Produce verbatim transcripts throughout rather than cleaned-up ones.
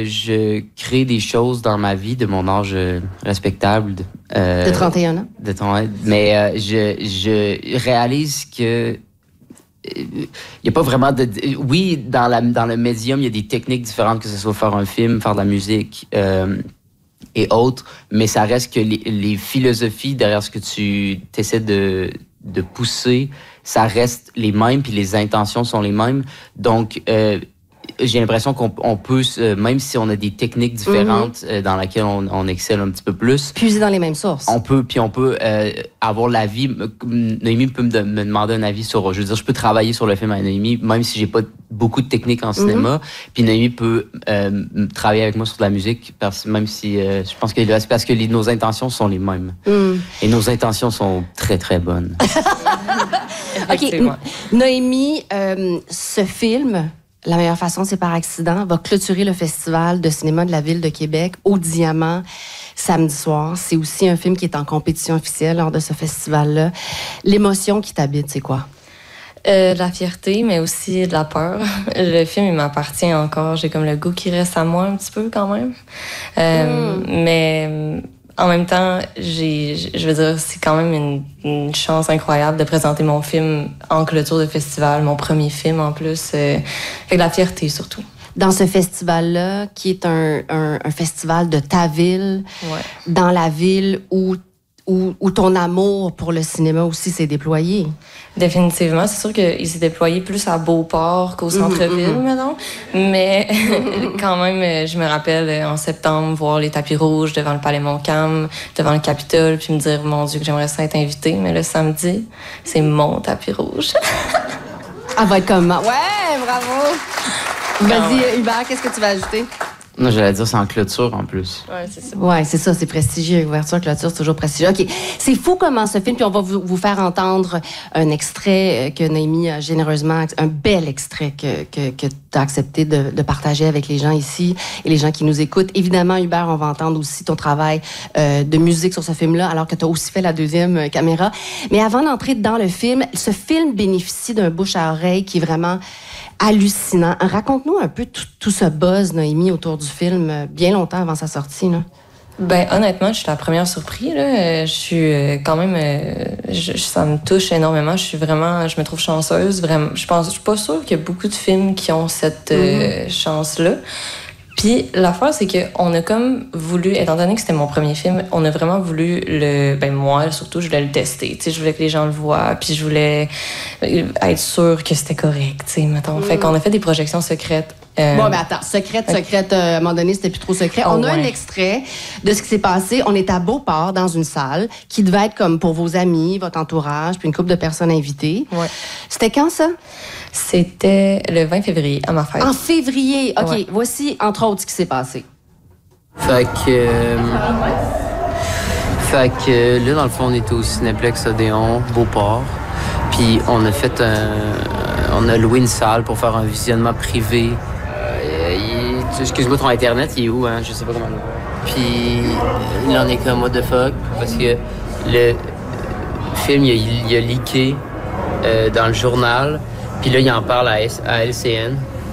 je crée des choses dans ma vie de mon âge respectable. Euh, de trente et un ans. De ton, mais euh, je, je réalise que il n'y a pas vraiment de... Oui, dans, la, dans le médium, il y a des techniques différentes, que ce soit faire un film, faire de la musique euh, et autres, mais ça reste que les, les philosophies derrière ce que tu essaies de, de pousser, ça reste les mêmes, puis les intentions sont les mêmes. Donc, euh, j'ai l'impression qu'on on peut, euh, même si on a des techniques différentes mm-hmm. euh, dans lesquelles on, on excelle un petit peu plus... Puiser dans les mêmes sources. On peut, puis on peut euh, avoir l'avis... Noémie peut me, de, me demander un avis sur... Je veux dire, je peux travailler sur le film avec Noémie, même si j'ai pas beaucoup de techniques en cinéma. Mm-hmm. Puis Noémie peut euh, travailler avec moi sur de la musique, parce, même si euh, je pense que c'est parce que les, nos intentions sont les mêmes. Mm. Et nos intentions sont très, très bonnes. OK. Noémie, euh, ce film... La meilleure façon, c'est par accident, va clôturer le festival de cinéma de la Ville de Québec au Diamant samedi soir. C'est aussi un film qui est en compétition officielle lors de ce festival-là. L'émotion qui t'habite, c'est quoi? Euh, de la fierté, mais aussi de la peur. Le film, il m'appartient encore. J'ai comme le goût qui reste à moi un petit peu quand même. Euh, mm. Mais... En même temps, j'ai, je veux dire, c'est quand même une, une chance incroyable de présenter mon film en clôture de festival, mon premier film en plus. Euh, fait de la fierté surtout. Dans ce festival-là, qui est un, un, un festival de ta ville, ouais. dans la ville où, où, où ton amour pour le cinéma aussi s'est déployé. Définitivement. C'est sûr qu'il s'est déployé plus à Beauport qu'au centre-ville, mmh, mmh. maintenant. Mais quand même, je me rappelle en septembre voir les tapis rouges devant le Palais Montcalm, devant le Capitole, puis me dire, mon Dieu, que j'aimerais ça être invitée. Mais le samedi, c'est mon tapis rouge. Elle va être comme... Ouais, bravo! Vas-y, Hubert, qu'est-ce que tu vas ajouter? Non, j'allais dire, c'est en clôture, en plus. Ouais, c'est ça. Ouais, c'est ça, c'est prestigieux. Ouverture, clôture, c'est toujours prestigieux. OK. C'est fou comment ce film, puis on va vous, vous faire entendre un extrait que Noémie a généreusement, un bel extrait que, que, que tu as accepté de, de partager avec les gens ici et les gens qui nous écoutent. Évidemment, Hubert, on va entendre aussi ton travail euh, de musique sur ce film-là, alors que tu as aussi fait la deuxième caméra. Mais avant d'entrer dans le film, ce film bénéficie d'un bouche à oreille qui est vraiment hallucinant. Raconte-nous un peu tout, tout ce buzz, Noémie, autour du film, bien longtemps avant sa sortie, là. Ben honnêtement, je suis la première surprise, là. Je suis quand même... Je, ça me touche énormément. Je suis vraiment... Je me trouve chanceuse. Vraiment. Je pense... Je suis pas sûre qu'il y a beaucoup de films qui ont cette mm-hmm. euh, chance-là. Puis l'affaire, c'est qu'on a comme voulu, étant donné que c'était mon premier film, on a vraiment voulu le... Ben moi, surtout, je voulais le tester. Tu sais, je voulais que les gens le voient, puis je voulais être sûre que c'était correct, tu sais, mettons. Mm. Fait qu'on a fait des projections secrètes. Euh... Bon, mais attends, secrète, secrète, euh, à un moment donné, c'était plus trop secret. Oh, on a ouais. un extrait de ce qui s'est passé. On est à Beauport, dans une salle, qui devait être comme pour vos amis, votre entourage, puis une couple de personnes invitées. Ouais. C'était quand, ça? C'était le vingt février, à ma fête. En février! OK, ouais. Voici, entre autres, ce qui s'est passé. Fait que... Euh, fait que là, dans le fond, on était au Cinéplex Odéon, Beauport. Puis on a fait un... On a loué une salle pour faire un visionnement privé. Euh, il, excuse-moi, ton Internet, il est où, hein? Je sais pas comment le voir. Puis là, on est comme, what the fuck? Parce que le film, il a, il a leaké euh, dans le journal. Puis là, il en parle à, S- à L C N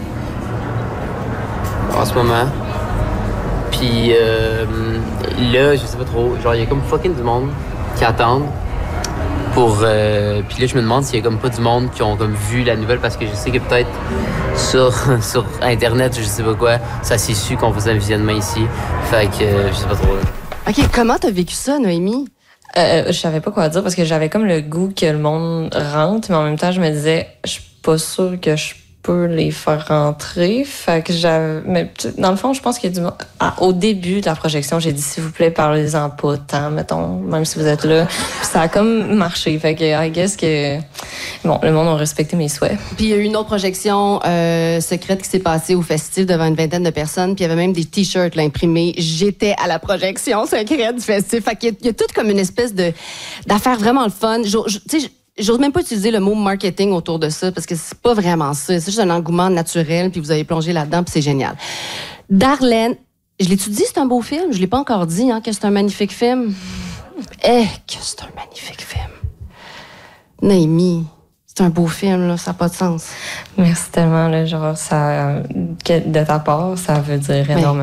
en ce moment. Puis euh, là, je sais pas trop, genre, il y a comme fucking du monde qui attendent pour... Euh, puis là, je me demande s'il y a comme pas du monde qui ont comme vu la nouvelle, parce que je sais que peut-être sur, sur Internet, je sais pas quoi, ça s'est su qu'on faisait un visionnement ici. Fait que euh, je sais pas trop. OK, comment t'as vécu ça, Noémie? Euh, je savais pas quoi dire parce que j'avais comme le goût que le monde rentre, mais en même temps, je me disais, je suis pas sûre que je peux les faire rentrer. Fait que j'avais... Mais dans le fond, je pense qu'il y a du... Ah, au début de la projection, j'ai dit, s'il vous plaît, parlez-en pas tant, mettons, même si vous êtes là. Puis ça a comme marché. Fait que, I guess que... Bon, le monde a respecté mes souhaits. Puis il y a eu une autre projection euh, secrète qui s'est passée au festival devant une vingtaine de personnes. Puis il y avait même des t-shirts là, imprimés. J'étais à la projection secrète du festival. Fait qu'il y a, il y a tout comme une espèce de d'affaire vraiment le fun. Tu sais, j'ose même pas utiliser le mot marketing autour de ça parce que c'est pas vraiment ça. C'est juste un engouement naturel, puis vous avez plongé là-dedans, puis c'est génial. Darlene, je l'ai-tu dit, c'est un beau film? Je l'ai pas encore dit, hein, que c'est un magnifique film. Eh, que c'est un magnifique film. Noémie, c'est un beau film, là, ça n'a pas de sens. Merci tellement, là, genre, ça, de ta part, ça veut dire énormément.